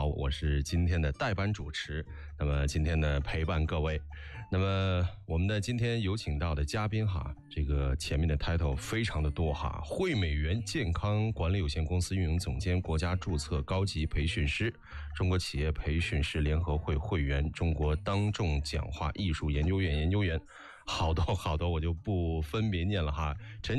我是今天的代班主持，那么今天呢陪伴各位。那么我们的今天有请到的嘉宾哈，这个前面的 title 非常的多哈，汇美元健康管理有限公司运营总监，国家注册高级培训师，中国企业培训师联合会会员，中国当众讲话艺术研究院研究员，好多我就不分别念了哈。陈